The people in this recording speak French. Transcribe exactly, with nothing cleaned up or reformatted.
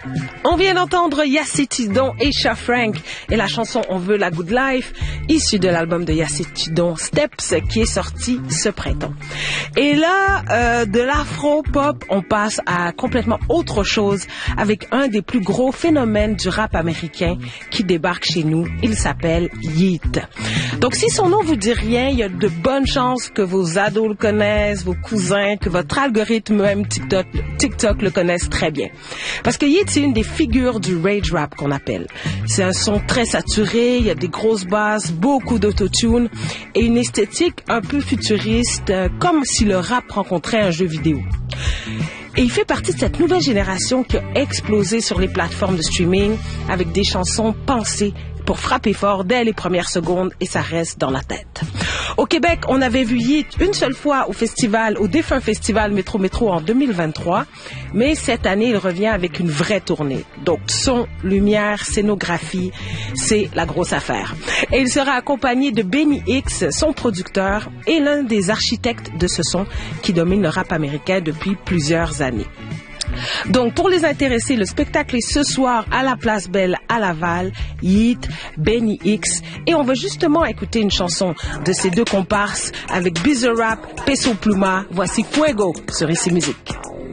On vient d'entendre Yacine Tidon et Cha Frank et la chanson On veut la good life, issue de l'album de Yacine Tidon Steps qui est sorti ce printemps. Et là, euh, de l'afro-pop, on passe à complètement autre chose avec un des plus gros phénomènes du rap américain qui débarque chez nous. Il s'appelle Yeat. Donc si son nom vous dit rien, il y a de bonnes chances que vos ados le connaissent, vos cousins, que votre algorithme même TikTok, TikTok le connaisse très bien. Parce que Yeat, c'est une des figures du rage rap qu'on appelle. C'est un son très saturé, il y a des grosses basses, beaucoup d'autotune et une esthétique un peu futuriste, euh, comme si le rap rencontrait un jeu vidéo. Et il fait partie de cette nouvelle génération qui a explosé sur les plateformes de streaming avec des chansons pensées pour frapper fort dès les premières secondes et ça reste dans la tête. Au Québec, on avait vu Yeat une seule fois au festival, au défunt festival Métro Métro en deux mille vingt-trois, mais cette année, il revient avec une vraie tournée. Donc, son, lumière, scénographie, c'est la grosse affaire. Et il sera accompagné de Benny X, son producteur, et l'un des architectes de ce son qui domine le rap américain depuis plusieurs années. Donc, pour les intéressés, le spectacle est ce soir à la Place Belle à Laval, Yeat, Benny X, et on va justement écouter une chanson de ces deux comparses avec Bizarrap, Peso Pluma. Voici Fuego sur Ici Musique.